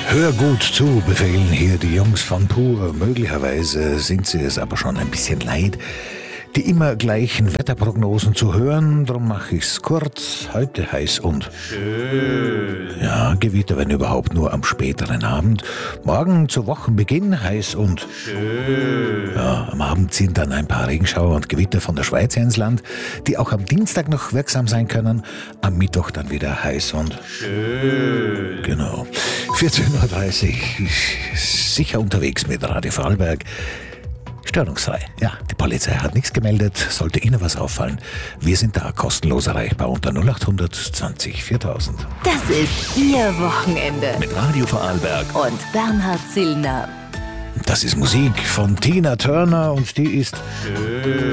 Hör gut zu, befehlen hier die Jungs von Pur. Möglicherweise sind sie es aber schon ein bisschen leid, die immer gleichen Wetterprognosen zu hören. Drum mache ich's kurz. Heute heiß und schön. Ja, Gewitter, wenn überhaupt, nur am späteren Abend. Morgen zu Wochenbeginn heiß und schön. Ja, am Abend ziehen dann ein paar Regenschauer und Gewitter von der Schweiz ins Land, die auch am Dienstag noch wirksam sein können. Am Mittwoch dann wieder heiß und schön. Genau. 14.30 Uhr, sicher unterwegs mit Radio Vorarlberg. Störungsfrei. Ja, die Polizei hat nichts gemeldet. Sollte Ihnen was auffallen, wir sind da kostenlos erreichbar unter 0800 20 4000. Das ist Ihr Wochenende. Mit Radio Vorarlberg Und Bernhard Zillner. Das ist Musik von Tina Turner und die ist schön.